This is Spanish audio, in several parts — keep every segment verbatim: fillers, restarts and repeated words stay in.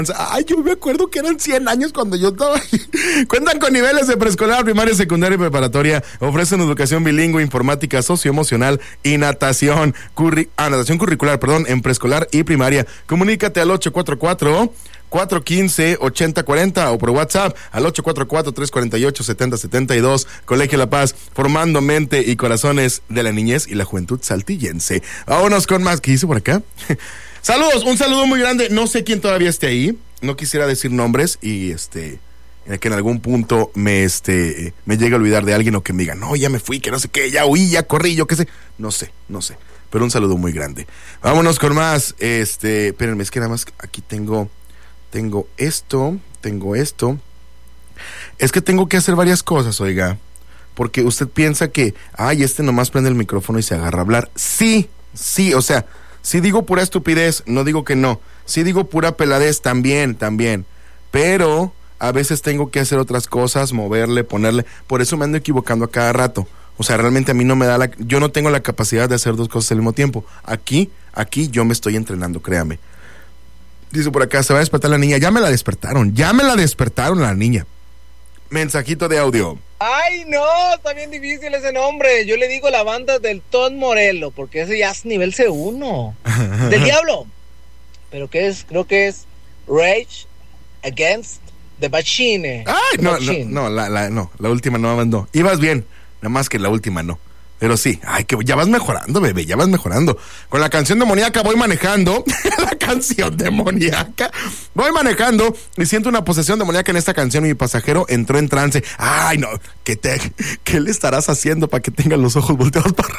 Ay, yo me acuerdo que eran cien años cuando yo estaba ahí. Cuentan con niveles de preescolar, primaria, secundaria y preparatoria. Ofrecen educación bilingüe, informática, socioemocional y natación. Curri- ah, natación curricular, perdón, en preescolar y primaria. Comunícate al ocho cuatro cuatro, cuatro uno cinco, ocho cero cuatro cero o por WhatsApp al ocho cuatro cuatro, tres cuatro ocho, siete cero siete dos. Colegio La Paz, formando mente y corazones de la niñez y la juventud saltillense. Vámonos con más. ¿Qué hice por acá? Saludos, un saludo muy grande. No sé quién todavía esté ahí. No quisiera decir nombres y este que en algún punto me este me llegue a olvidar de alguien o que me diga, no, ya me fui, que no sé qué, ya huí, ya corrí, yo qué sé. No sé, no sé. Pero un saludo muy grande. Vámonos con más. Este, espérenme, es que nada más aquí tengo tengo esto, tengo esto. Es que tengo que hacer varias cosas, oiga. Porque usted piensa que, ay, este nomás prende el micrófono y se agarra a hablar. Sí, sí, o sea, si digo pura estupidez, no digo que no. Si digo pura peladez, también, también. Pero a veces tengo que hacer otras cosas, moverle, ponerle. Por eso me ando equivocando a cada rato. O sea, realmente a mí no me da la... Yo no tengo la capacidad de hacer dos cosas al mismo tiempo. Aquí, aquí yo me estoy entrenando, créame. Dice por acá, se va a despertar la niña. Ya me la despertaron, ya me la despertaron la niña. Mensajito de audio. Ay, no, está bien difícil ese nombre. Yo le digo la banda del Ton Morello, porque ese ya es nivel C uno. Del diablo. Pero que es, creo que es Rage Against the Machine. Ay, the no, machine. no, no, la, la, no, la última no, no. Ibas bien, nada más que la última no. Pero sí, ay, que ya vas mejorando, bebé, ya vas mejorando. Con la canción demoníaca voy manejando, la canción demoníaca, voy manejando y siento una posesión demoníaca en esta canción. Mi pasajero entró en trance. Ay, no, ¿qué, te, qué le estarás haciendo para que tengan los ojos volteados para...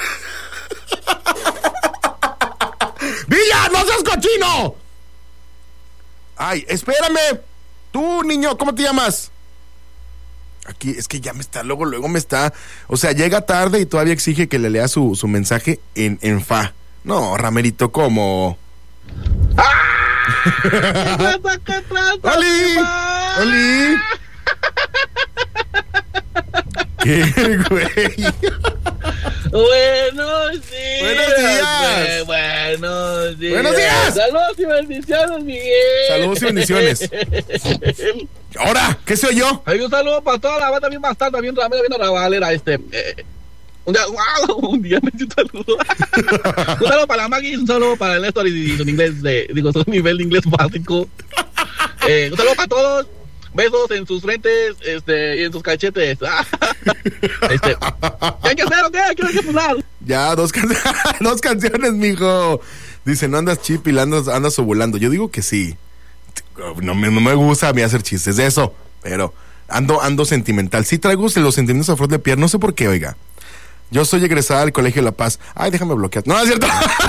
¡Villa, no seas cochino! Ay, espérame. Tú, niño, ¿cómo te llamas? Aquí, es que ya me está, luego, luego me está, o sea, llega tarde y todavía exige que le lea su, su mensaje en, en fa. No, Ramerito, ¿cómo? ¡Ah! ¡Oli! ¡Oli! ¿Qué, güey? Buenos días. Buenos días. Buenos días. Buenos días. Saludos y bendiciones, Miguel. Saludos y bendiciones. Ahora, ¿qué soy yo? Hay un saludo para toda la banda bien bastante, bien ramera, bien rabalera, este... Eh, un día, wow, un día me dio un saludo. Un saludo para la Maggie, un saludo para el Néstor y, y su inglés, de, digo, su nivel de inglés básico. Eh, un saludo para todos. Besos en sus frentes, este, y en sus cachetes. Este, ¿qué hay que hacer o qué? ¿Qué hay que pasar? Ya, dos, can- dos canciones, mijo. Dice, no andas chipil, andas, andas ovulando. Yo digo que sí. No me, no me gusta a mí hacer chistes de eso, pero ando, ando sentimental. Sí traigo los sentimientos a flor de piel, no sé por qué, oiga. Yo soy egresada del Colegio La Paz. Ay, déjame bloquear. No, es cierto.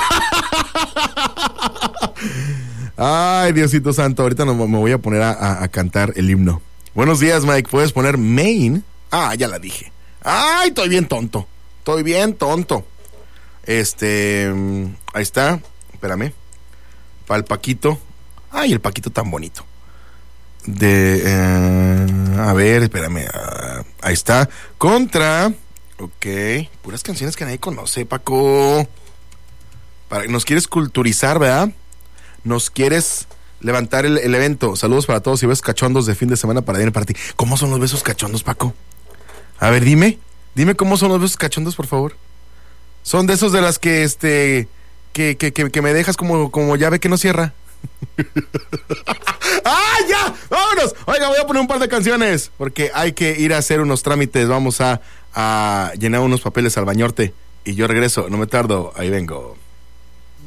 Ay, Diosito Santo, ahorita no, me voy a poner a, a, a cantar el himno. Buenos días, Mike, ¿puedes poner Main? Ah, ya la dije. Ay, estoy bien tonto. Estoy bien tonto. Este, ahí está. Espérame. Para el Paquito. Ay, el Paquito tan bonito. De, eh, a ver, espérame. Uh, ahí está. Contra. Ok. Puras canciones que nadie conoce, Paco. Para, nos quieres culturizar, ¿verdad? Nos quieres levantar el, el evento. Saludos para todos y besos cachondos de fin de semana para Daniel para ti. ¿Cómo son los besos cachondos, Paco? A ver, dime. Dime cómo son los besos cachondos, por favor. Son de esos de las que, este... Que, que, que, que me dejas como, como llave que no cierra. ¡Ah, ya! ¡Vámonos! Oiga, voy a poner un par de canciones porque hay que ir a hacer unos trámites. Vamos a, a llenar unos papeles al bañorte. Y yo regreso, no me tardo, ahí vengo.